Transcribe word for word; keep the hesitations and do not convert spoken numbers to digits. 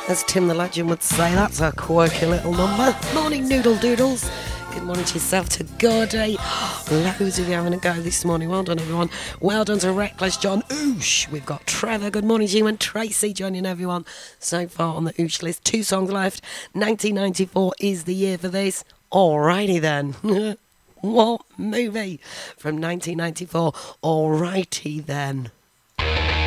As Tim the Legend would say, that's a quirky little number. Morning, Noodle Doodles. Good morning to yourself, to Gordy. Loads of you having a go this morning. Well done, everyone. Well done to Reckless John Oosh. We've got Trevor. Good morning to you and Tracy joining everyone so far on the Oosh list. Two songs left. nineteen ninety-four is the year for this. Alrighty then. What movie from nineteen ninety-four? Alrighty then.